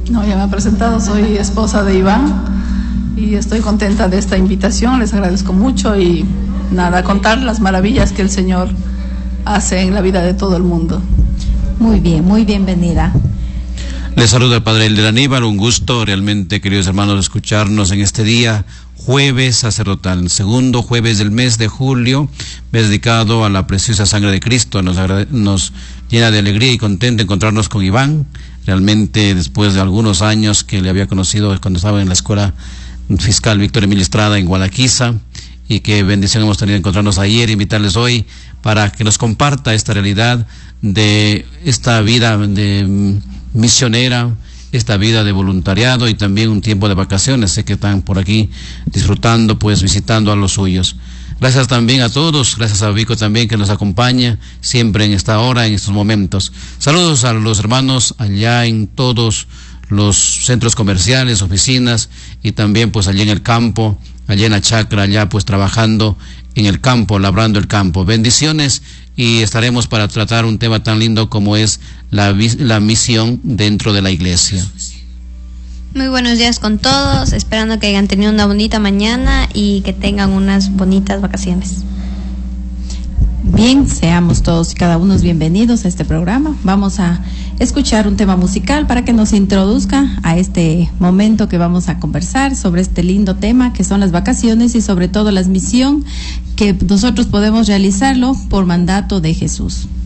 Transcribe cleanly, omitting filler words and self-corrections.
No, ya me he presentado, soy esposa de Iván y estoy contenta de esta invitación, les agradezco mucho y nada, contar las maravillas que el Señor hace en la vida de todo el mundo. Muy bien, muy bienvenida. Les saluda el padre Elder Aníbal, un gusto realmente, queridos hermanos, escucharnos en este día, jueves sacerdotal, segundo jueves del mes de julio, mes dedicado a la preciosa sangre de Cristo. Nos llena de alegría y contento encontrarnos con Iván, realmente después de algunos años que le había conocido cuando estaba en la escuela fiscal Víctor Emilio Estrada en Gualaquiza, y qué bendición hemos tenido encontrarnos ayer, invitarles hoy para que nos comparta esta realidad de esta vida de misionera, esta vida de voluntariado y también un tiempo de vacaciones. Sé que están por aquí disfrutando, pues visitando a los suyos. Gracias también a todos, gracias a Vico también que nos acompaña siempre en esta hora, en estos momentos. Saludos a los hermanos allá en todos los centros comerciales, oficinas y también pues allá en el campo, allá en la chacra, allá pues trabajando en el campo, labrando el campo. Bendiciones, y estaremos para tratar un tema tan lindo como es la misión dentro de la iglesia. Muy buenos días con todos, esperando que hayan tenido una bonita mañana y que tengan unas bonitas vacaciones. Bien, seamos todos y cada uno bienvenidos a este programa. Vamos a escuchar un tema musical para que nos introduzca a este momento que vamos a conversar sobre este lindo tema que son las vacaciones y sobre todo la misión que nosotros podemos realizarlo por mandato de Jesús.